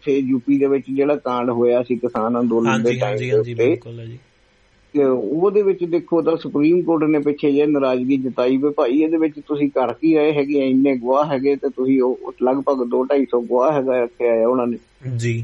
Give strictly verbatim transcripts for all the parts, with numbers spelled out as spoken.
ਉੱਥੇ ਯੂਪੀ ਦੇ ਵਿੱਚ ਜਿਹੜਾ ਕਾਂਡ ਹੋਇਆ ਸੀ ਕਿਸਾਨ ਅੰਦੋਲਨ ਦੇ ਟਾਈਮ ਦੇ ਉੱਤੇ, ਉਹਦੇ ਵਿੱਚ ਦੇਖੋ ਤਾਂ ਸੁਪਰੀਮ ਕੋਰਟ ਨੇ ਪਿੱਛੇ ਜਿਹੇ ਨਾਰਾਜ਼ਗੀ ਜਤਾਈ ਵੀ ਭਾਈ ਇਹਦੇ ਵਿੱਚ ਤੁਸੀਂ ਕਰ ਕੀ ਰਹੇ ਹੈਗੇ, ਇੰਨੇ ਗਵਾਹ ਹੈਗੇ ਤੇ ਤੁਸੀਂ ਉਹ ਲਗਭਗ ਦੋ ਢਾਈ ਸੌ ਗਵਾਹ ਹੈਗਾ ਰੱਖਿਆ ਹੈ ਉਹਨਾਂ ਨੇ ਜੀ।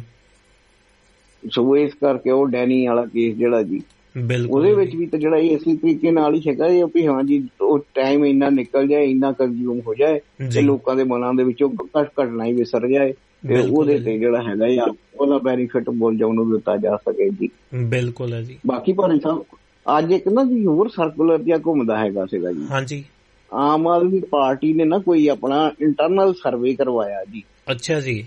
ਸੋ ਇਸ ਕਰਕੇ ਉਹ ਡੈਨੀ ਵਾਲਾ ਕੇਸ ਜਿਹੜਾ ਜੀ ਉਹਦੇ ਵਿੱਚ ਵੀ ਤਾਂ ਜਿਹੜਾ ਇਸੇ ਤਰੀਕੇ ਨਾਲ ਹੀ ਹੈਗਾ ਵੀ ਹਾਂ ਜੀ ਉਹ ਟਾਈਮ ਇੰਨਾ ਨਿਕਲ ਜਾਏ, ਇੰਨਾ ਕੰਜ਼ਿਊਮ ਹੋ ਜਾਏ ਤੇ ਲੋਕਾਂ ਦੇ ਮਨਾਂ ਦੇ ਵਿੱਚੋਂ ਘਟਨਾ ਹੀ ਵਿਸਰ ਜਾਏ ਤੇ ਉਹਦੇ ਤੇ ਜਿਹੜਾ ਹੈਗਾ ਆ ਉਹਦਾ ਬੈਨੀਫਿਟ ਮੁਲਜ਼ਮ ਨੂੰ ਦਿੱਤਾ ਜਾ ਸਕੇ ਜੀ। ਬਿਲਕੁਲ ਹੈ ਜੀ। ਬਾਕੀ ਭਾਈ ਸਾਹਿਬ ਅੱਜ ਇੱਕ ਨਾ ਜੀ ਹੋਰ ਸਰਕੂਲਰ ਜਿਹਾ ਘੁੰਮਦਾ ਹੈਗਾ ਸੀਗਾ ਜੀ। ਹਾਂਜੀ। ਆਮ ਆਦਮੀ ਪਾਰਟੀ ਨੇ ਨਾ ਕੋਈ ਆਪਣਾ ਇੰਟਰਨਲ ਸਰਵੇ ਕਰਵਾਇਆ ਜੀ। ਅੱਛਾ ਜੀ।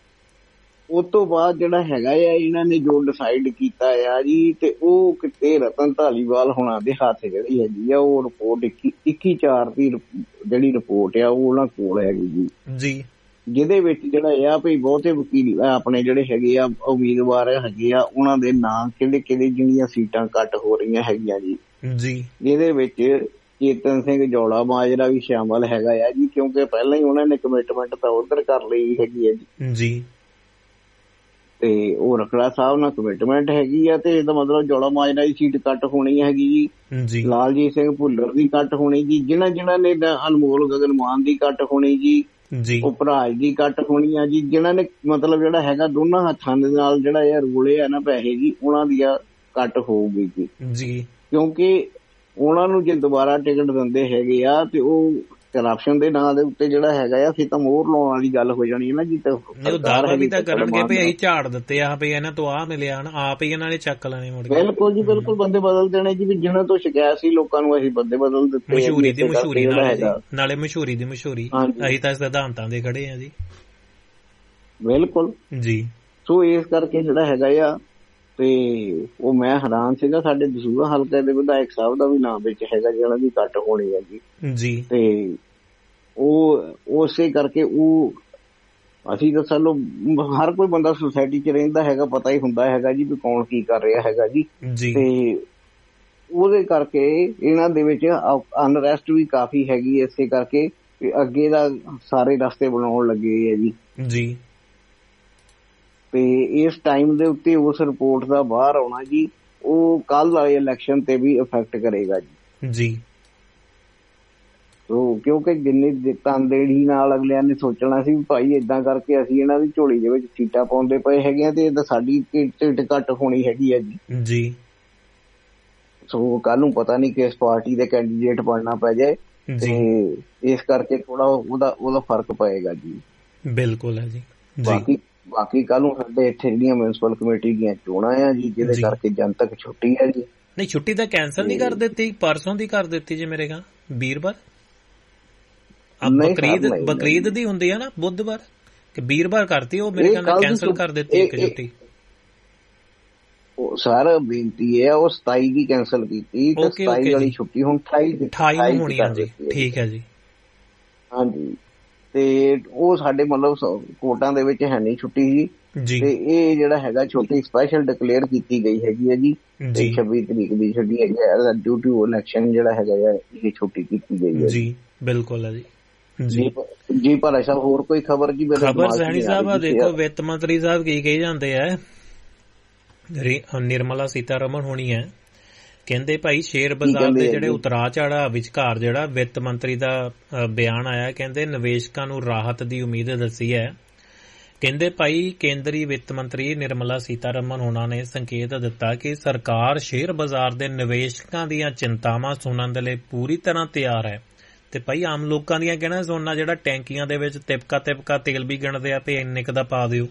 ਉਸ ਤੋਂ ਬਾਅਦ ਜਿਹੜਾ ਹੈਗਾ ਆ ਇਹਨਾਂ ਨੇ ਜੋ ਡਿਸਾਈਡ ਕੀਤਾ ਆ ਜੀ ਤੇ ਉਹ ਕਿਤੇ ਰਤਨ ਧਾਲੀਵਾਲ ਹੋਣਾ ਦੇ ਹੱਥ ਜਿਹੜੀ ਹੈਗੀ ਆ ਉਹ ਰਿਪੋਰਟ ਇੱਕੀ ਇੱਕੀ ਚਾਰ ਦੀ ਜਿਹੜੀ ਰਿਪੋਰਟ ਆ ਉਹ ਉਹਨਾਂ ਕੋਲ ਹੈਗੀ ਜੀ ਜੀ ਜਿਹਦੇ ਵਿੱਚ ਜਿਹੜਾ ਆ ਵੀ ਬਹੁਤੇ ਵਕੀਲ ਆਪਣੇ ਜਿਹੜੇ ਹੈਗੇ ਆ ਉਮੀਦਵਾਰ ਹੈਗੇ ਆ ਉਹਨਾਂ ਦੇ ਨਾਂ ਕਿਹੜੇ ਕਿਹੜੇ ਜਿਹੜੀਆਂ ਸੀਟਾਂ ਕੱਟ ਹੋ ਰਹੀਆਂ ਹੈਗੀਆਂ ਜੀ ਜੀ ਜਿਹਦੇ ਵਿੱਚ ਚੇਤਨ ਸਿੰਘ ਜੌਲਾ ਮਾਜਰਾ ਵੀ ਸ਼ਾਮਲ ਹੈਗਾ ਆ ਜੀ ਕਿਉਂਕਿ ਪਹਿਲਾਂ ਹੀ ਉਹਨਾਂ ਨੇ ਕਮਿਟਮੈਂਟ ਤਾਂ ਉਧਰ ਕਰ ਲਈ ਹੈਗੀ ਆ ਜੀ ਜੀ ਤੇ ਉਹ ਰਖੜਾ ਸਾਹਿਬ ਨਾਲ ਕਮਿਟਮੈਂਟ ਹੈਗੀ ਆ ਤੇ ਇਹਦਾ ਮਤਲਬ ਜੌਲਾ ਮਾਜਰਾ ਦੀ ਸੀਟ ਕੱਟ ਹੋਣੀ ਹੈਗੀ ਜੀ, ਲਾਲਜੀਤ ਸਿੰਘ ਭੁੱਲਰ ਦੀ ਕੱਟ ਹੋਣੀ ਜੀ, ਜਿਹਨਾਂ ਜਿਹਨਾਂ ਨੇ ਅਨਮੋਲ ਗਗਨ ਮਾਨ ਦੀ ਕੱਟ ਹੋਣੀ ਜੀ ਜੀ ਉਪਰਾਜ ਦੀ ਕੱਟ ਹੋਣੀ ਆ ਜੀ, ਜਿਹਨਾਂ ਨੇ ਮਤਲਬ ਜਿਹੜਾ ਹੈਗਾ ਦੋਨਾਂ ਹੱਥਾਂ ਦੇ ਨਾਲ ਜਿਹੜਾ ਇਹ ਰੋਲੇ ਆ ਨਾ ਪੈਸੇ ਜੀ ਉਹਨਾਂ ਦੀ ਆ ਕੱਟ ਹੋਊਗੀ ਜੀ ਜੀ ਕਿਉਂਕਿ ਉਹਨਾਂ ਨੂੰ ਜੇ ਦੁਬਾਰਾ ਟਿਕਟ ਦਿੰਦੇ ਹੈਗੇ ਆ ਤੇ ਉਹ ਕਰਪਸ਼ਨ ਦੇ ਨਾਂ ਦੇ ਉੱਤੇ ਜਿਹੜਾ ਹੈਗਾ ਆ ਫਿਰ ਤਾਂ ਮੋਹਰ ਲਾਉਣ ਵਾਲੀ ਗੱਲ ਹੋ ਜਾਣੀ ਹੈ ਨਾ ਜੀ। ਤਾਂ ਦਾਅਵਾ ਵੀ ਤਾਂ ਕਰਨਗੇ ਵੀ ਅਸੀਂ ਝਾੜ ਦਿੱਤੇ ਆ ਵੀ ਇਹਨਾਂ ਤੋਂ ਆਹ ਮਿਲਿਆ ਨਾ ਆਪ ਹੀ ਇਹਨਾਂ ਨੇ ਚੱਕ ਲੈਣੇ ਮੁੜ ਕੇ। ਬਿਲਕੁਲ ਜੀ ਬਿਲਕੁਲ ਬੰਦੇ ਬਦਲ ਦੇਣੇ ਜੀ ਵੀ ਜਿਹਨਾਂ ਤੋਂ ਸ਼ਿਕਾਇਤ ਸੀ ਲੋਕਾਂ ਨੂੰ ਅਸੀਂ ਬੰਦੇ ਬਦਲ ਦਿੱਤੇ। ਮਸ਼ਹੂਰੀ ਦੀ ਮਸ਼ਹੂਰੀ ਨਾਲੇ ਮਸ਼ਹੂਰੀ ਦੀ ਮਸ਼ਹੂਰੀ ਅਸੀਂ ਤਾਂ ਸਿਧਾਂਤਾਂ ਦੇ ਖੜੇ ਆ ਜੀ। ਬਿਲਕੁਲ ਜੀ। ਸੋ ਇਸ ਕਰਕੇ ਜਿਹੜਾ ਹੈਗਾ ਆ ਤੇ ਉਹ ਮੈਂ ਹੈਰਾਨ ਸੀਗਾ ਸਾਡੇ ਦਸੂਹਾ ਹਲਕੇ ਦੇ ਵਿਧਾਇਕ ਸਾਹਿਬ ਦਾ ਵੀ ਨਾਮ ਵਿੱਚ ਹੈਗਾ ਜਿਹਨਾਂ ਦੀ ਕੱਟ ਹੋਣੀ ਹੈ ਜੀ ਜੀ ਤੇ ਉਹ ਉਸੇ ਕਰਕੇ ਉਹ ਅਸੀਂ ਤਾਂ ਸਾਨੂੰ ਹਰ ਕੋਈ ਬੰਦਾ ਸੁਸਾਇਟੀ ਚ ਰਹਿੰਦਾ ਹੈਗਾ ਪਤਾ ਹੀ ਹੁੰਦਾ ਹੈਗਾ ਜੀ ਵੀ ਕੌਣ ਕੀ ਕਰ ਰਿਹਾ ਹੈਗਾ ਜੀ ਤੇ ਉਹਦੇ ਕਰਕੇ ਇਹਨਾਂ ਦੇ ਵਿੱਚ ਅਨਰੈਸਟ ਵੀ ਕਾਫੀ ਹੈਗੀ ਇਸੇ ਕਰਕੇ ਅੱਗੇ ਦਾ ਸਾਰੇ ਰਸਤੇ ਬਣਾਉਣ ਲੱਗੇ ਹੈ ਜੀ ਜੀ ਤੇ ਇਸ ਟਾਈਮ ਦੇ ਉੱਤੇ ਉਸ ਰਿਪੋਰਟ ਦਾ ਬਾਹਰ ਆਉਣਾ ਜੀ ਉਹ ਕੱਲ ਵਾਲੇ ਇਲੈਕਸ਼ਨ ਤੇ ਵੀ ਇਫੈਕਟ ਕਰੇਗਾ ਜੀ ਜੀ ਸੋ ਕਿਉਂਕਿ ਜਿੰਨੀ ਤਨਦੇਹੀ ਨਾਲ ਅਗਲਿਆਂ ਨੇ ਸੋਚਣਾ ਸੀ ਭਾਈ ਏਦਾਂ ਕਰਕੇ ਅਸੀਂ ਇਹਨਾਂ ਦੀ ਝੋਲੀ ਦੇ ਵਿੱਚ ਸੀਟਾਂ ਪਾਉਂਦੇ ਪਏ ਹੈਗੇ ਆ ਤੇ ਸਾਡੀ ਢਿੱਡ ਘੱਟ ਹੋਣੀ ਹੈਗੀ ਆ ਜੀ ਜੀ ਸੋ ਕੱਲ ਨੂੰ ਪਤਾ ਨਹੀਂ ਕਿਸ ਪਾਰਟੀ ਦੇ ਕੈਂਡੀਡੇਟ ਬਣਨਾ ਪੈ ਜਾਏ ਤੇ ਇਸ ਕਰਕੇ ਥੋੜਾ ਉਹਦਾ ਉਹਦਾ ਫਰਕ ਪਏਗਾ ਜੀ। ਬਿਲਕੁਲ ਹੈ ਜੀ। ਬਾਕੀ ਬਾਕੀ ਕੱਲ ਨੂੰ ਸਾਡੇ ਇੱਥੇ ਜਿਹੜੀਆਂ ਮਿਊਨਿਸਪਲ ਕਮੇਟੀ ਦੀਆਂ ਚੋਣਾਂ ਆ ਜੀ ਜਿਹਦੇ ਕਰਕੇ ਜਨਤਕ ਛੁੱਟੀ ਹੈ ਜੀ। ਨਹੀਂ ਛੁੱਟੀ ਤਾਂ ਕੈਂਸਲ ਨਹੀਂ ਕਰ ਦਿੱਤੀ ਪਰਸੋਂ ਦੀ ਕਰ ਦਿੱਤੀ ਜੀ ਮੇਰੇ ਖਿਆਲ ਵੀਰਵਾਰ ਬਕਰੀਦ ਬਕਰੀਦ ਦੀ ਹੁੰਦੀ ਆ ਨਾ ਬੁੱਧਵਾਰ ਕਿ ਵੀਰਵਾਰ ਕਰਤੀ ਉਹ ਮੇਰੇ ਖਿਆਲ ਕੈਂਸਲ ਕਰ ਦਿੱਤੀ ਇੱਕ ਛੁੱਟੀ। ਸਰ ਬੇਨਤੀ ਹੈ ਉਹ ਸਤਾਈ ਦੀ ਕੈਂਸਲ ਕੀਤੀ ਤੇ ਸਤਾਈ ਵਾਲੀ ਛੁੱਟੀ ਹੁਣ ਅਠਾਈ ਨੂੰ ਹੋਣੀ ਹੈ ਜੀ। ਠੀਕ ਹੈ ਜੀ। ਹਾਂਜੀ ਤੇ ਉਹ ਸਾਡੇ ਮਤਲਬ ਕੋਰਟਾਂ ਦੇ ਵਿੱਚ ਹੈ ਨਹੀਂ ਛੁੱਟੀ ਜੀ ਤੇ ਇਹ ਜਿਹੜਾ ਹੈਗਾ ਛੁੱਟੀ ਸਪੈਸ਼ਲ ਡਿਕਲੇਅਰ ਕੀਤੀ ਗਈ ਹੈਗੀ ਹੈ ਜੀ ਤੇ ਛੱਬੀ ਤਰੀਕ ਦੀ ਛੁੱਟੀ ਹੈਗੀ ਹੈ ਡਿਊ ਟੂ ਇਲੈਕਸ਼ਨ ਜਿਹੜਾ ਹੈਗਾ ਇਹ ਛੁੱਟੀ ਕੀਤੀ ਗਈ ਹੈ ਜੀ। ਬਿਲਕੁਲ ਹੈ ਜੀ ਜੀ ਜੀ ਭਾਈ ਸਾਹਿਬ ਹੋਰ ਕੋਈ ਖਬਰ ਜੀ? ਖਬਰ ਸੈਣੀ ਸਾਹਿਬ ਆ ਦੇਖੋ ਵਿੱਤ ਮੰਤਰੀ ਸਾਹਿਬ ਕੀ ਕਹੀ ਜਾਂਦੇ ਆ ਨਿਰਮਲਾ ਸੀਤਾਰਮਨ ਹੋਣੀ ਹੈ ਕਹਿੰਦੇ ਭਾਈ ਸ਼ੇਅਰ ਬਾਜ਼ਾਰ ਦੇ ਜਿਹੜੇ ਉਤਰਾ ਚੜਾ ਵਿਚਕਾਰ ਜਿਹੜਾ ਵਿੱਤ ਮੰਤਰੀ ਦਾ ਬਿਆਨ ਆਇਆ ਕਹਿੰਦੇ ਨਿਵੇਸ਼ਕਾਂ ਨੂੰ ਰਾਹਤ ਦੀ ਉਮੀਦ ਦੱਸੀ ਹੈ। ਕਹਿੰਦੇ ਭਾਈ ਕੇਂਦਰੀ ਵਿੱਤ ਮੰਤਰੀ ਨਿਰਮਲਾ ਸੀਤਾਰਮਨ ਹੋਣਾ ਨੇ ਸੰਕੇਤ ਦਿੱਤਾ ਕਿ ਸਰਕਾਰ ਸ਼ੇਅਰ ਬਾਜ਼ਾਰ ਦੇ ਨਿਵੇਸ਼ਕਾਂ ਦੀਆਂ ਚਿੰਤਾਵਾਂ ਸੁਣਨ ਦੇ ਲਈ ਪੂਰੀ ਤਰ੍ਹਾਂ ਤਿਆਰ ਹੈ ਤੇ ਭਾਈ ਆਮ ਲੋਕਾਂ ਦੀਆਂ ਕਹਿਣਾ ਸੁਣਨਾ ਜਿਹੜਾ ਟੈਂਕੀਆਂ ਦੇ ਵਿੱਚ ਤਿਪਕਾ ਤਿਪਕਾ ਤੇਲ ਵੀ ਗਿਣਦੇ ਆ ਤੇ ਇੰਨੇ ਕੁ ਦਾ ਪਾ ਦਿਓ।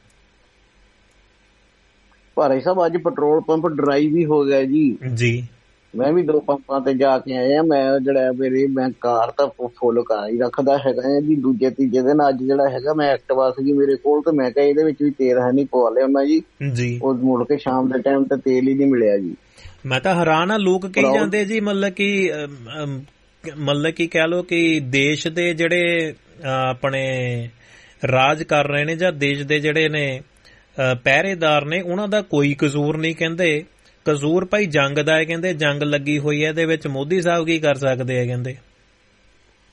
ਭਾਈ ਸਾਹਿਬ ਅੱਜ ਪੈਟਰੋਲ ਪੰਪ ਡਰਾਈ ਵੀ ਹੋ ਗਿਆ ਜੀ ਜੀ ਮੈਂ ਵੀ ਦੋ ਪੰਪਾਂ ਤੇ ਜਾ ਕੇ ਆਇਆ ਮੈਂ ਜਿਹੜਾ ਮੇਰੇ ਮੈਂ ਕਾਰ ਤਾਂ ਫੁੱਲ ਕਾਰ ਹੀ ਰੱਖਦਾ ਹੈਗਾ ਜੀ ਦੂਜੇ ਤੀਜੇ ਦਿਨ ਅੱਜ ਜਿਹੜਾ ਹੈਗਾ ਮੈਂ ਐਕਟਿਵਾ ਸੀਗੀ ਮੇਰੇ ਕੋਲ ਤੇ ਮੈਂ ਕਿਹਾ ਇਹਦੇ ਵਿੱਚ ਵੀ ਤੇਲ ਹੈ ਨਹੀਂ ਪਵਾ ਲਿਆ ਮੈਂ ਜੀ ਜੀ ਉਹ ਮੁੜ ਕੇ ਸ਼ਾਮ ਦੇ ਟਾਈਮ ਤੇ ਤੇਲ ਹੀ ਨਹੀਂ ਮਿਲਿਆ ਜੀ। ਮੈਂ ਤਾਂ ਹੈਰਾਨ ਆ ਲੋਕ ਕਹੀ ਜਾਂਦੇ ਜੀ ਮਤਲਬ ਕਿ ਮਤਲਬ ਕਿ ਕਹਿ ਲਓ ਕਿ ਦੇਸ਼ ਦੇ ਜਿਹੜੇ ਆਪਣੇ ਰਾਜ ਕਰ ਰਹੇ ਨੇ ਜਾਂ ਦੇਸ਼ ਦੇ ਜਿਹੜੇ ਨੇ ਪਹਿਰੇਦਾਰ ਨੇ ਉਹਨਾਂ ਦਾ ਕੋਈ ਕਸੂਰ ਨਹੀਂ ਕਹਿੰਦੇ ਕਸੂਰ ਭਾਈ ਜੰਗ ਦਾ ਹੈ ਕਹਿੰਦੇ ਜੰਗ ਲੱਗੀ ਹੋਈ ਹੈ ਇਹਦੇ ਵਿੱਚ ਮੋਦੀ ਸਾਹਿਬ ਕੀ ਕਰ ਸਕਦੇ ਆ ਕਹਿੰਦੇ